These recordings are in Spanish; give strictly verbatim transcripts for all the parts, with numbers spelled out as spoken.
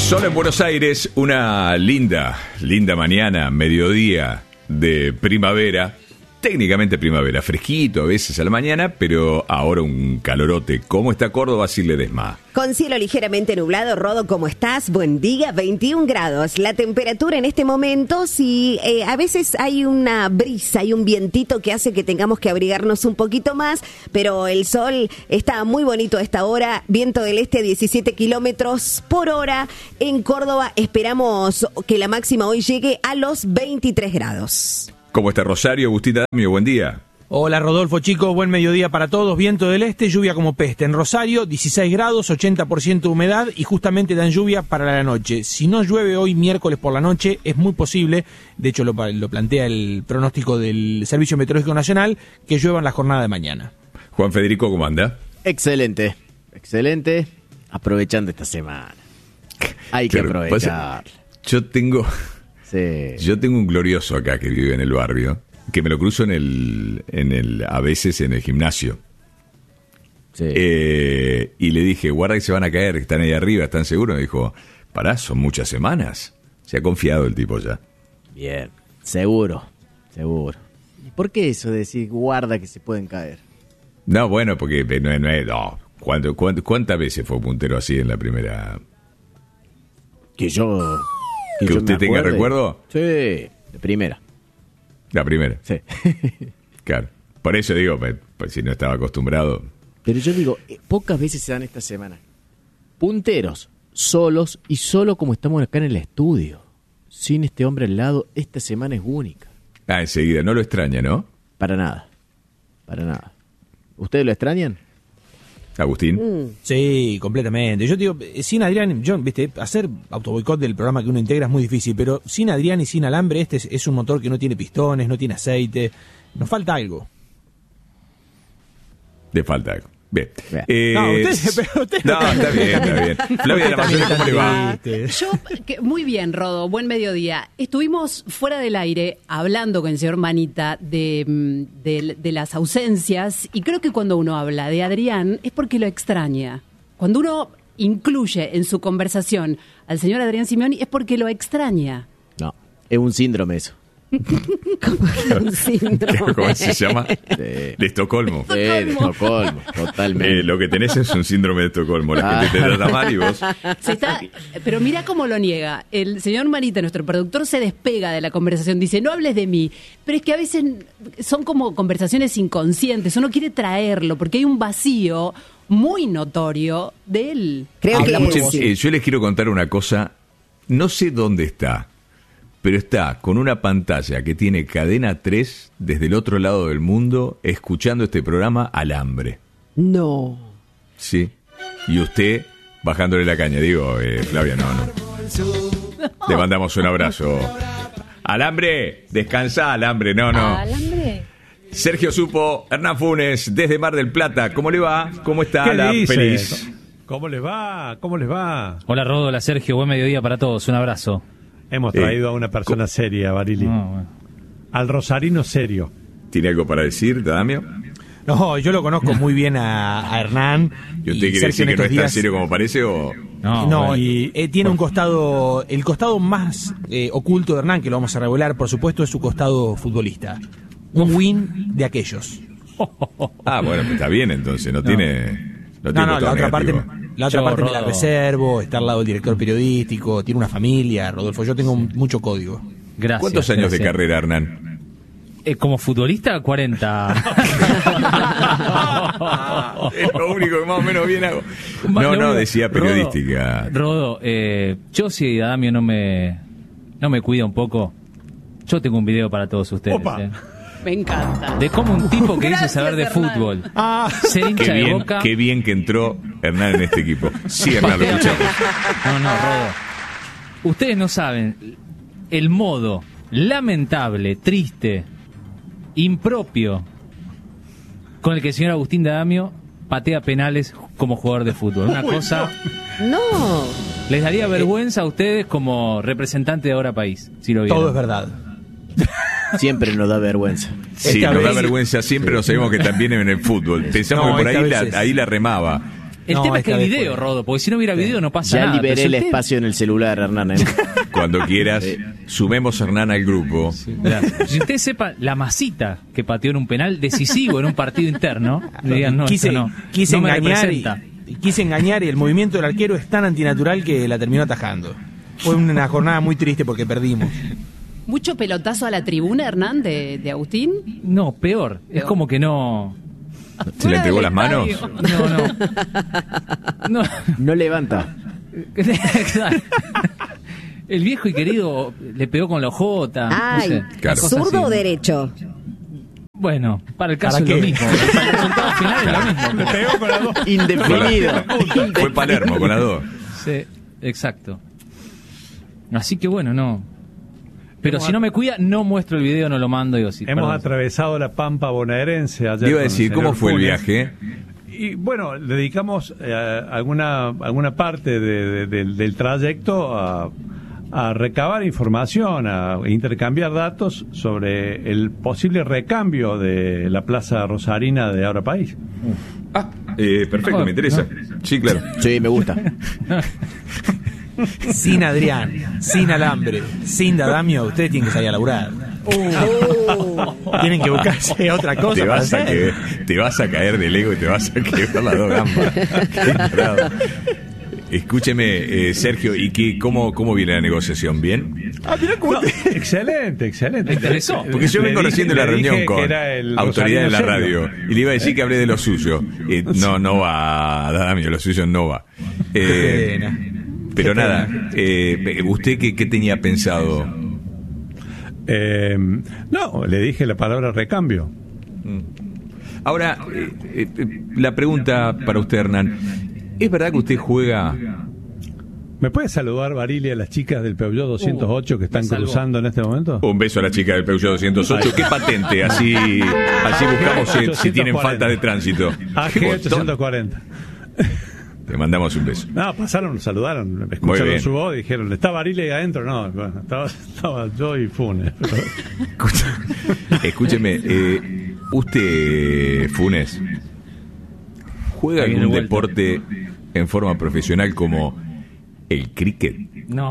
Sol en Buenos Aires, una linda, linda mañana, mediodía de primavera. Técnicamente primavera, fresquito a veces a la mañana, pero ahora un calorote. ¿Cómo está Córdoba, Silvia Ledesma? Con cielo ligeramente nublado. Rodo, ¿cómo estás? Buen día, veintiún grados. La temperatura en este momento, sí, eh, a veces hay una brisa, hay un vientito que hace que tengamos que abrigarnos un poquito más, pero el sol está muy bonito a esta hora. Viento del este a diecisiete kilómetros por hora. En Córdoba esperamos que la máxima hoy llegue a los veintitrés grados. ¿Cómo está Rosario? Agustín Damio, buen día. Hola Rodolfo, chicos, buen mediodía para todos. Viento del este, lluvia como peste. En Rosario, dieciséis grados, ochenta por ciento humedad y justamente dan lluvia para la noche. Si no llueve hoy miércoles por la noche, es muy posible, de hecho lo, lo plantea el pronóstico del Servicio Meteorológico Nacional, que llueva en la jornada de mañana. Juan Federico, ¿cómo anda? Excelente, excelente, aprovechando esta semana. Hay que Claro, aprovechar. Yo tengo... Sí. Yo tengo un glorioso acá que vive en el barrio, que me lo cruzo en el, en el a veces en el gimnasio. Sí. Eh, y le dije, guarda que se van a caer, que están ahí arriba, ¿están seguros? Me dijo, pará, son muchas semanas. Se ha confiado el tipo ya. Bien, seguro, seguro. ¿Y por qué eso de decir guarda que se pueden caer? No, bueno, porque no, no, no. ¿Cuánto, cuánto, ¿Cuántas veces fue puntero así en la primera? Que yo... ¿Que yo usted me tenga acuerde. recuerdo? Sí, de primera. La primera. Sí. Claro. Por eso digo, me- pues, si no estaba acostumbrado. Pero yo digo, eh, pocas veces se dan esta semana. Punteros, solos y solo como estamos acá en el estudio. Sin este hombre al lado, esta semana es única. Ah, enseguida, no lo extraña, ¿no? Para nada, para nada. ¿Ustedes lo extrañan? Agustín. Sí, completamente. Yo digo, sin Adrián, yo, viste, hacer autoboicot del programa que uno integra es muy difícil, pero sin Adrián y sin alambre, este es, es un motor que no tiene pistones, no tiene aceite, nos falta algo. Le falta algo. Bien. Bien. Eh, No, usted- pero usted no, no está bien, está bien. Flavia de la Mazzoni, ¿cómo le va? Triste. Yo, que- muy bien, Rodo, buen mediodía. Estuvimos fuera del aire hablando con el señor Manita de, mm, de, de las ausencias y creo que cuando uno habla de Adrián es porque lo extraña. Cuando uno incluye en su conversación al señor Adrián Simeoni es porque lo extraña. No, es un síndrome eso. Un síndrome. ¿Cómo se llama? De, De Estocolmo. Sí, de Estocolmo, totalmente. Eh, lo que tenés es un síndrome de Estocolmo. La gente te trata mal y vos. Se está, pero mira cómo lo niega. El señor Manita, nuestro productor, se despega de la conversación. Dice, no hables de mí. Pero es que a veces son como conversaciones inconscientes. Uno quiere traerlo porque hay un vacío muy notorio de él. Creo que Escuchen, sí. eh, yo les quiero contar una cosa. No sé dónde está, pero está con una pantalla que tiene Cadena tres desde el otro lado del mundo, escuchando este programa Alambre. No. Sí. Y usted bajándole la caña. Digo, eh, Flavia, no, no. Le mandamos un abrazo. Alambre, descansa, Alambre. No, no. ¿Alambre? Sergio Supo, Hernán Funes, desde Mar del Plata. ¿Cómo le va? ¿Cómo está ¿Qué la dice? feliz? ¿Cómo les va? ¿Cómo les va? Hola Rodo, hola Sergio, buen mediodía para todos, un abrazo. Hemos Eh, traído a una persona seria, Barili. No, bueno. Al rosarino serio. ¿Tiene algo para decir, Damio? No, yo lo conozco muy bien a, a Hernán. ¿Y usted quiere Sergio decir en que no estos es tan días- serio como parece o...? No, No, bueno. y eh, tiene un costado, el costado más eh, oculto de Hernán, que lo vamos a revelar, por supuesto, es su costado futbolista. Un win de aquellos. Ah, bueno, pues está bien entonces, no, tiene... No, No, tiene no, la costado otra parte, negativo. la otra Yo, parte me la Rodo. reservo, está al lado del director periodístico, tiene una familia, Rodolfo, yo tengo un- mucho código. Gracias. ¿Cuántos años de gracias. carrera, Hernán? Eh, como futbolista, cuarenta. Es lo único que más o menos bien hago. No, Lo no, único- decía periodística. Rodo, Rodo, eh, yo si Adamio no me, no me cuida un poco, yo tengo un video para todos ustedes. Opa. eh. Me encanta. De cómo un tipo que dice Gracias, saber de Hernán. fútbol, Ah, ser hincha Qué de bien, Boca... qué bien que entró Hernán en este equipo. Sí, Hernán, lo escuchamos. No, no, Rodo. Ustedes no saben el modo lamentable, triste, impropio con el que el señor Agustín D'Adamio patea penales como jugador de fútbol. Una cosa... No. Les daría vergüenza a ustedes como representante de Ahora País, si lo vieran. todo es verdad. Siempre nos da vergüenza. Sí, Esta nos da vez- vergüenza siempre, no sabemos que también en el fútbol. Pensamos No, que por esta ahí vez la, es- ahí la remaba. El No, tema es que esta hay vez video, fue. Rodo, porque si no hubiera video no pasa Ya nada. liberé pero el si usted- espacio en el celular, Hernán. ¿eh? Cuando quieras, sumemos a Hernán al grupo. Mirá, si usted sepa la masita que pateó en un penal decisivo en un partido interno, le digan, no, quise esto no, quise no me engañar y, representa. y quise engañar y el movimiento del arquero es tan antinatural que la terminó atajando. Fue una jornada muy triste porque perdimos. ¿Mucho pelotazo a la tribuna, Hernán, de, de Agustín? No, peor. Es como que no. ¿Se le entregó las manos? No, no. No. No levanta. Exacto. El viejo y querido le pegó con la ojota. Ay, no sé, Claro. cosas ¿zurdo así. o derecho? Bueno, para el caso ¿Para es lo qué? mismo. Para el resultado final es lo mismo. Le pegó con las dos. Indefinido. Fue Palermo con las dos. Sí, exacto. Así que bueno, no. Pero si no me cuida, no muestro el video, no lo mando. Digo, sí, Hemos perdón. atravesado la Pampa bonaerense ayer. Te iba a con el decir, ¿cómo señor fue el Funes. viaje? Y bueno, dedicamos eh, alguna alguna parte de- de- del- del trayecto a, a recabar información, a intercambiar datos sobre el posible recambio de la Plaza Rosarina de Ahora País. Ah, eh, perfecto, me interesa. Sí, claro. Sí, me gusta. Sin Adrián, sin Alambre, sin Dadamio, ustedes tienen que salir a laburar. Tienen que buscarse otra cosa Te para vas, a hacer. que, te vas a caer del ego y te vas a quebrar las dos gambas. Qué entrado. Escúcheme, eh, Sergio, ¿y qué, cómo, cómo viene la negociación? ¿Bien? Ah, mirá cómo No, te- excelente, excelente. Me interesó. Porque yo Le vengo dije- recién de la le reunión dije con que era el autoridad de la Rosarino radio serio. y le iba a decir que hablé de lo suyo. Eh, no, no va, Dadamio, lo suyo no va. Eh, pena. pero Qué nada, pena. eh, ¿usted qué, qué tenía pensado? Eh, no, le dije la palabra recambio. Ahora, eh, eh, la pregunta para usted, Hernán. ¿Es verdad que usted juega? ¿Me puede saludar, Barili, a las chicas del Peugeot doscientos ocho que están me salvó. cruzando en este momento? Un beso a la chica del Peugeot doscientos ocho. ¿Qué patente? Así, así buscamos si, si tienen falta de tránsito. A Qué G botón. ochocientos cuarenta. Le mandamos un beso. No, pasaron, saludaron, Muy escucharon bien. su voz, dijeron, ¿está Barili ahí adentro? No, bueno, estaba, estaba yo y Funes. Escucha- Escúcheme, eh, usted, Funes, ¿juega Ahí viene algún vuelta. deporte en forma profesional como el cricket? No.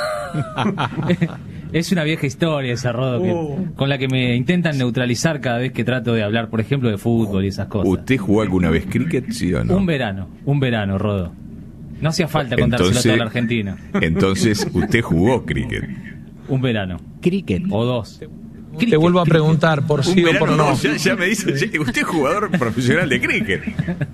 Es una vieja historia esa, Rodo, que- Uh. con la que me intentan neutralizar cada vez que trato de hablar, por ejemplo, de fútbol y esas cosas. ¿Usted jugó alguna vez cricket, sí o no? Un verano, un verano, Rodo. No hacía falta contárselo a toda la Argentina. Entonces, usted jugó cricket. Un verano. Cricket. O dos. Te Cricket, vuelvo a cricket. preguntar por Un sí o verano por no. no, ya, ya me dice, ya- usted es jugador profesional de cricket.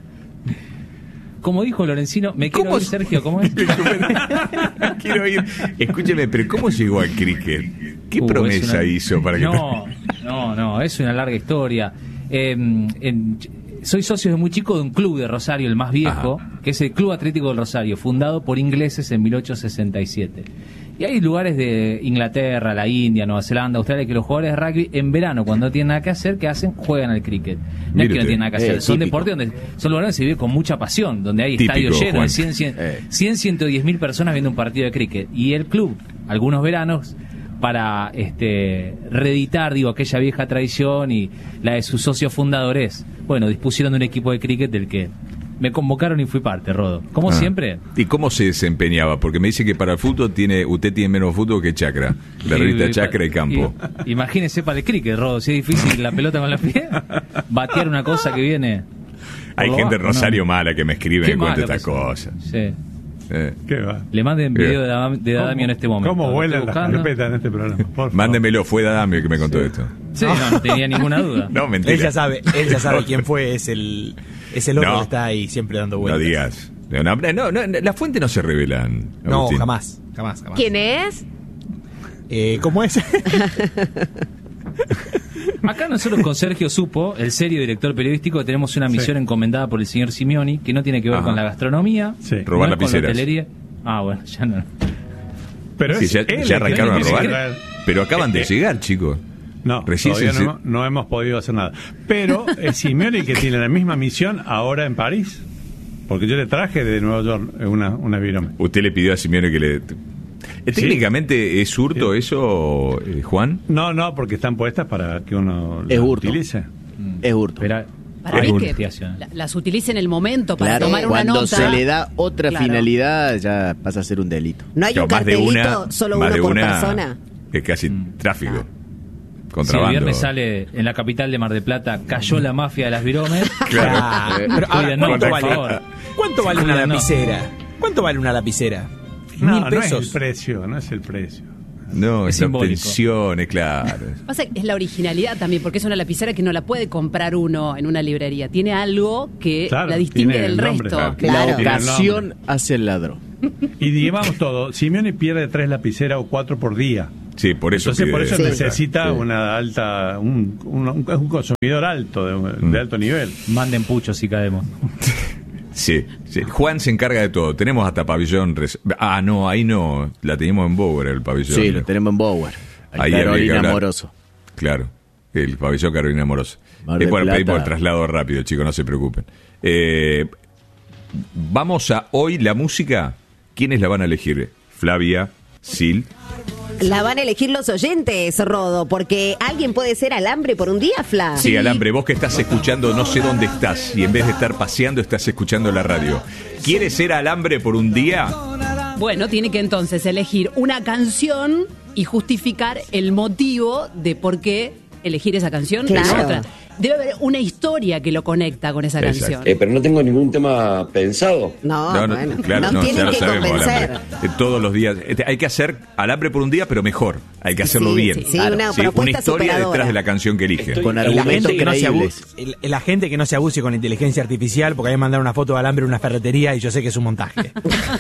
Como dijo Lorencino, me quiero ¿Cómo ir, se- Sergio, ¿cómo es? Quiero ir. Escúcheme, pero ¿cómo llegó al cricket? ¿Qué Uh, promesa es una- hizo para que... No, no, no, es una larga historia. Eh, en- soy socio de muy chico de un club de Rosario, el más viejo, Ajá. que es el Club Atlético del Rosario, fundado por ingleses en mil ochocientos sesenta y siete. Y hay lugares de Inglaterra, la India, Nueva Zelanda, Australia, que los jugadores de rugby en verano, cuando no tienen nada que hacer, ¿qué hacen? Juegan al cricket. No Mire es que no usted. tienen nada que hacer, Eh, son típico. deportes donde son lugares donde se vive con mucha pasión, donde hay Típico, estadios llenos Juan. de cien, cien, Eh. cien, ciento diez mil personas viendo un partido de cricket. Y el club, algunos veranos, para este reeditar, digo, aquella vieja tradición y la de sus socios fundadores, bueno, dispusieron de un equipo de cricket del que me convocaron y fui parte, Rodo. Como Ah. siempre. ¿Y cómo se desempeñaba? Porque me dice que para el fútbol tiene, usted tiene menos fútbol que chacra. La Y- revista y- Chacra y Campo. y- imagínese para el cricket, Rodo, si es difícil la pelota con la pies, batear una cosa que viene. por Hay lo gente en bajo, Rosario ¿no? mala que me escribe y Qué me cuenta mala estas persona. cosas. Sí. Eh. ¿Qué va? Le manden Bien. video de, Adam- de Adamio en este momento. ¿Cómo Lo vuelan estoy las buscando. carpetas en este programa? Por favor. Mándemelo, fue Dadamio que me contó esto. Sí, no, no tenía ninguna duda. No, mentira. Él ya sabe, él ya sabe quién fue, es el, es el otro No. que está ahí siempre dando No vueltas. digas. No, no, no, no, las fuentes no se revelan. No, Agustín. jamás, jamás, jamás. ¿Quién es? Eh, ¿Cómo es? Acá nosotros con Sergio Supo, el serio director periodístico, tenemos una misión encomendada por el señor Simeoni, que no tiene que ver Ajá. con la gastronomía, Sí. Robar no es con la lapiceras. hotelería. Ah, bueno, ya no. Pero Sí, es ya, él ya el que arrancaron a tiene que robar. traer- Pero acaban de Eh, llegar, chicos. No, Recién todavía se- no, hemos- no hemos podido hacer nada. Pero es Simeone que tiene la misma misión ahora en París. Porque yo le traje de Nueva York una, una virome. Usted le pidió a Simeone que le... Eh, ¿Técnicamente es hurto eso, eh, Juan? No, no, porque están puestas para que uno Es las hurto. utilice. Es hurto. Pero Para Hay mí que investigación. la- las utilice en el momento para Claro, tomar una cuando nota. se le da otra Claro. finalidad ya pasa a ser un delito. No hay Claro, un más de cartelito, una, solo más uno de por una, persona. Es casi tráfico. Si el Contrabando. viernes sale en la capital de Mar del Plata, cayó la mafia de las viromes. Claro. Ah, pero ahora, Cuídanos, ¿cuánto, por vale, favor. ¿cuánto vale una Cuídanos. lapicera? ¿Cuánto vale una lapicera? No, ¿Mil no es el pesos? precio, no es el precio. No, Es es la simbólico. obtención, es claro. Pasa que es la originalidad también, porque es una lapicera que no la puede comprar uno en una librería. Tiene algo que Claro, la distingue tiene el del nombre, resto. Claro. La Tiene el ocasión nombre. hace el ladrón. Y digamos todo, Simeone pierde tres lapiceras o cuatro por día. Sí, por eso Entonces, pide- por eso Sí. necesita Sí. una alta, un, un, un- un consumidor alto, de, Mm. de alto nivel. Manden puchos si caemos. Sí, sí. Juan se encarga de todo. Tenemos hasta pabellón. res- Ah, no, ahí no. La teníamos en Bower, el pabellón. Sí, lo tenemos en Bower. Ahí Ahí había que Carolina hablar. Amoroso. Claro, el pabellón Carolina Amoroso. Mar Es del para pedir por Plata. el traslado rápido, chicos, no se preocupen. Eh, vamos a hoy la música. ¿Quiénes la van a elegir? Flavia, Sil. La van a elegir los oyentes, Rodo, porque alguien puede ser alambre por un día, Fla. Sí, Alambre, vos que estás escuchando, no sé dónde estás, y en vez de estar paseando, estás escuchando la radio. ¿Quieres ser Alambre por un día? Bueno, tiene que entonces elegir una canción y justificar el motivo de por qué elegir esa canción. Claro. y otra. Debe haber una historia que lo conecta con esa Exacto. canción. Eh, pero no tengo ningún tema pensado. No, No, no, bueno, claro, nos no, ya tienen lo que sabemos, convencer. Alambre. Eh, Todos los días. Este, hay que hacer Alambre por un día, pero mejor. Hay que hacerlo Sí, bien. sí, sí, una Sí, propuesta historia superadora. detrás de la canción que elige. Estoy- Con La Y la argumentos gente, que no se creíbles. abuse, el- la gente que no se abuse con inteligencia artificial, porque a mí me mandaron una foto de Alambre en una ferretería y yo sé que es un montaje.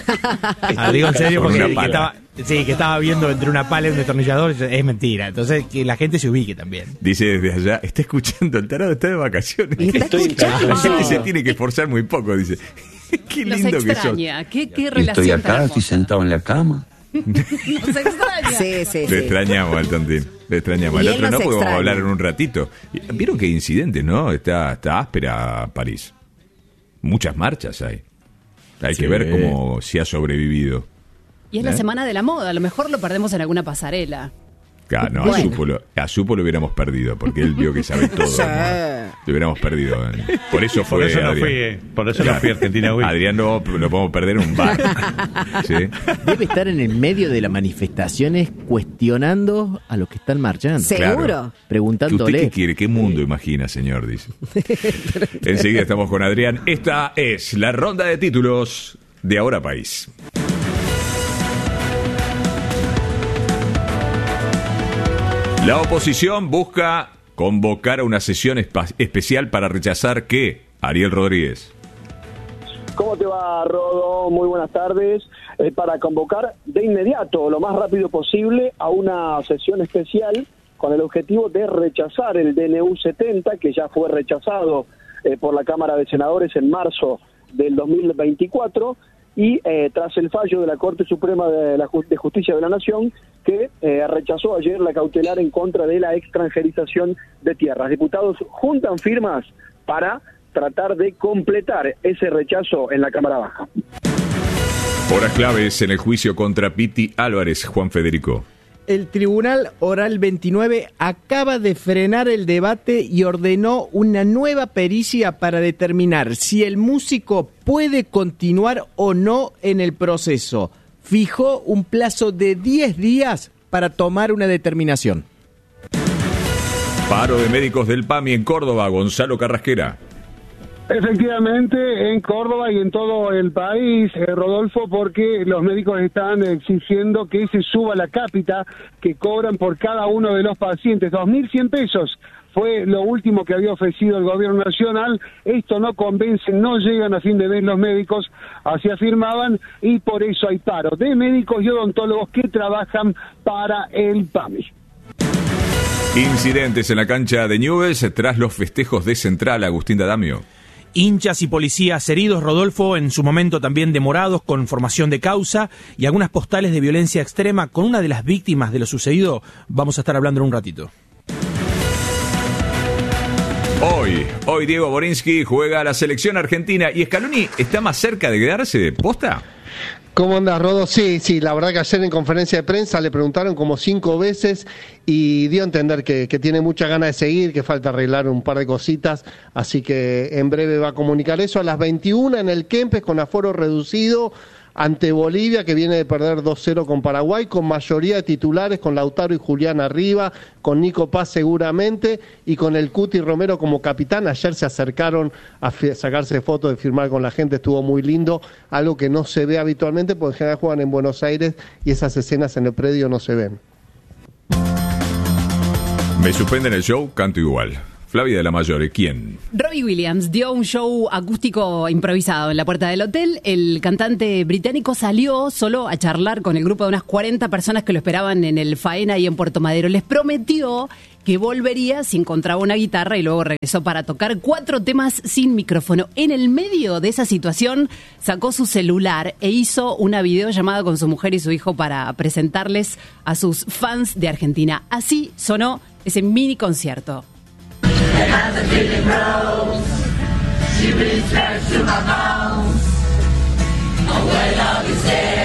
Ah, digo en serio Con porque una que pala. estaba, sí, que estaba viendo entre una pala y un destornillador, es mentira. Entonces que la gente se ubique también. Dice desde allá, está escuchando, el tarado está de vacaciones. Y está Estoy escuchando. La gente se tiene que esforzar muy poco, dice. Qué Nos lindo que sos. extraña. ¿Qué, qué Y relación estoy acá, tan estoy hermosa. sentado en la cama. Nos extraña. Sí, sí, Le sí. extrañamos al Tontín, le extrañamos. Y El él otro nos no, porque vamos a extraña. hablar en un ratito. Vieron que hay incidentes, ¿no? Está, está áspera París. Muchas marchas hay. Hay Sí. que ver cómo se ha sobrevivido. Y es ¿Eh? la semana de la moda. A lo mejor lo perdemos en alguna pasarela. Ah, no, a Bueno. Supo, lo, a Supo lo hubiéramos perdido, porque él vio que sabe todo. Sí. ¿no? Lo hubiéramos perdido. Por eso fue Por eso no Adrián. fui, eh, por eso no fui a Argentina Week. Adrián no lo podemos perder en un bar. ¿Sí? Debe estar en el medio de las manifestaciones cuestionando a los que están marchando. Seguro. Claro. ¿Usted Preguntándole. qué quiere? ¿Qué mundo imagina, señor? Dice. Enseguida estamos con Adrián. Esta es la ronda de títulos de Ahora País. La oposición busca convocar a una sesión espa- especial para rechazar ¿qué? Ariel Rodríguez. ¿Cómo te va, Rodo? Muy buenas tardes. Eh, para convocar de inmediato, lo más rápido posible, a una sesión especial con el objetivo de rechazar el D N U setenta, que ya fue rechazado eh, por la Cámara de Senadores en marzo del dos mil veinticuatro, y eh, tras el fallo de la Corte Suprema de, la, Ju- de Justicia de la Nación, que eh, rechazó ayer la cautelar en contra de la extranjerización de tierras. Diputados juntan firmas para tratar de completar ese rechazo en la Cámara Baja. Horas claves en el juicio contra Piti Álvarez, Juan Federico. El Tribunal Oral veintinueve acaba de frenar el debate y ordenó una nueva pericia para determinar si el músico puede continuar o no en el proceso. Fijó un plazo de diez días para tomar una determinación. Paro de médicos del PAMI en Córdoba, Gonzalo Carrasquera. Efectivamente, en Córdoba y en todo el país, eh, Rodolfo, porque los médicos están exigiendo que se suba la cápita que cobran por cada uno de los pacientes, dos mil cien pesos. Fue lo último que había ofrecido el gobierno nacional. Esto no convence, no llegan a fin de mes los médicos, así afirmaban, y por eso hay paro de médicos y odontólogos que trabajan para el PAMI. Incidentes en la cancha de Newell's tras los festejos de Central, Agustín D'Adamio. Hinchas y policías heridos, Rodolfo, en su momento también demorados con formación de causa y algunas postales de violencia extrema con una de las víctimas de lo sucedido. Vamos a estar hablando en un ratito. Hoy, hoy Diego Borinsky juega a la selección argentina y Scaloni está más cerca de quedarse, ¿posta? ¿Cómo andas, Rodo? Sí, sí, la verdad que ayer en conferencia de prensa le preguntaron como cinco veces y dio a entender que, que tiene mucha ganas de seguir, que falta arreglar un par de cositas, así que en breve va a comunicar eso a las veintiuna en el Kempes con aforo reducido ante Bolivia, que viene de perder dos cero con Paraguay, con mayoría de titulares, con Lautaro y Julián arriba, con Nico Paz seguramente, y con el Cuti Romero como capitán. Ayer se acercaron a fi- sacarse fotos, de firmar con la gente, estuvo muy lindo, algo que no se ve habitualmente, porque en general juegan en Buenos Aires y esas escenas en el predio no se ven. Me suspenden el show, canto igual. Flavia de la Mayore, ¿quién? Robbie Williams dio un show acústico improvisado en la puerta del hotel. El cantante británico salió solo a charlar con el grupo de unas cuarenta personas que lo esperaban en el Faena y en Puerto Madero. Les prometió que volvería si encontraba una guitarra y luego regresó para tocar cuatro temas sin micrófono. En el medio de esa situación sacó su celular e hizo una videollamada con su mujer y su hijo para presentarles a sus fans de Argentina. Así sonó ese mini concierto. As the feeling grows, she reaches to my bones. Oh, what love is there?